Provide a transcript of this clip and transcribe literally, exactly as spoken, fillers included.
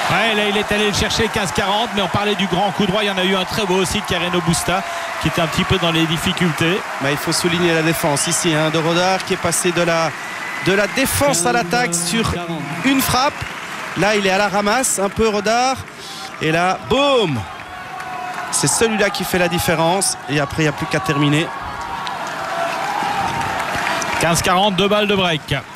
Ouais, là il est allé le chercher quinze quarante, mais on parlait du grand coup droit. Il y en a eu un très beau aussi de Carreno Busta qui était un petit peu dans les difficultés. Bah, il faut souligner la défense ici hein, de Rodard qui est passé de la, de la défense à l'attaque sur une frappe. Là il est à la ramasse un peu Rodard. Et là, boum! C'est celui-là qui fait la différence. Et après, il n'y a plus qu'à terminer. quinze quarante, deux balles de break.